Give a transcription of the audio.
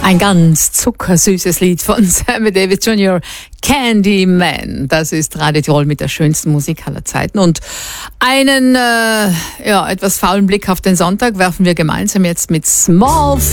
Ein ganz zuckersüßes Lied von Sammy Davis Jr., Candyman. Das ist Radio Tirol mit der schönsten Musik aller Zeiten. Und einen etwas faulen Blick auf den Sonntag werfen wir gemeinsam jetzt mit Small